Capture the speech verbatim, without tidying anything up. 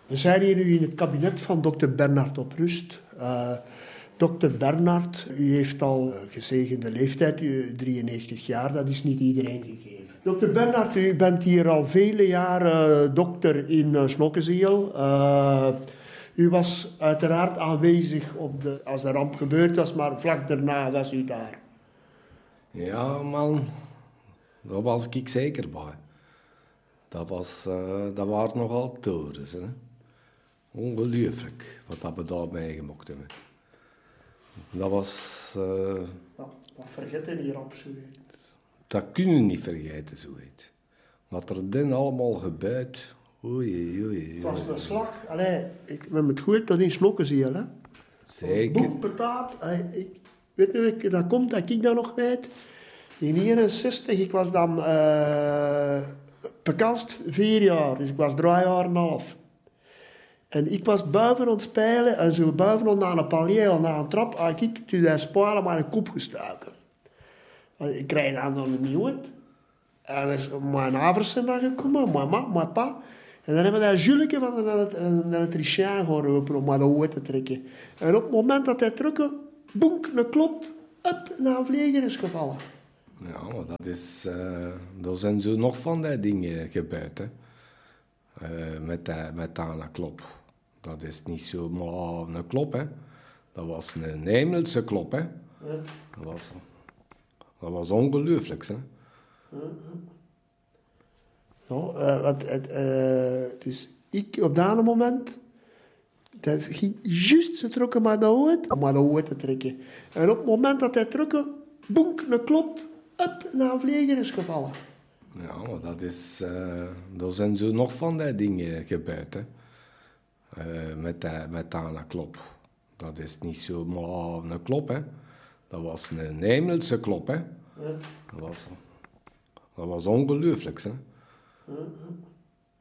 We zijn hier nu in het kabinet van dokter Bernhard op Rust. Uh, dokter Bernhard, u heeft al een gezegende leeftijd, u, drieënnegentig jaar, dat is niet iedereen gegeven. dokter Bernhard, u bent hier al vele jaren dokter in uh, Snokkenzeel. Uh, u was uiteraard aanwezig op de, als de ramp gebeurd was, maar vlak daarna was u daar. Ja, man, daar was ik zeker bij. Dat, was, uh, dat waren nogal torens, hè. Ongelooflijk wat we daar meegemaakt hebben. Dat was... Uh, ja, dat vergeten hier absoluut. Dat kunnen we niet vergeten, zoiets. Wat er dan allemaal gebeurt... Oei, oei, oei. Het was een slag. Allee, ik ben het goed dat in Snokkenzeel, hè. Zeker. Boekbetaald. Ik weet niet, dat komt dat ik dat nog weet. In eenenzestig, ik was dan... Uh, bekast vier jaar, dus ik was drie jaar en een half. En ik was buiten aan het spelen en zo buiten aan een palier, naar een trap, had ik toen hij spelen maar een kop gestoken. Ik kreeg dan nog niet uit. En is mijn ouders zijn daar gekomen, mijn ma, mijn pa. En dan hebben we dat Juleke van een elektricien gaan roepen om maar de hoed te trekken. En op het moment dat hij trok, boenk, een klop, up, naar een vlieger is gevallen. Ja, maar dat is... Uh, er zijn zo nog van die dingen gebeurd, hè. Uh, met, die, met die klop. Dat is niet zomaar een klop, hè. Dat was een hemelse klop, hè. Ja. Dat was, dat was ongelooflijk, hè. Ja, uh, wat, het, uh, dus ik op dat moment... Dat ging juist, ze trokken maar de hoed, om maar de hoed te trekken. En op het moment dat hij trok, boenk, een klop... up, naar een vlieger is gevallen. Ja, maar dat is... Uh, er zijn zo nog van die dingen gebeurd, hè. Uh, met die, met die klop. Dat is niet zomaar een klop, hè. Dat was een hemelse klop, hè. Ja. Dat was, dat was ongelooflijk, hè. Ja, ja.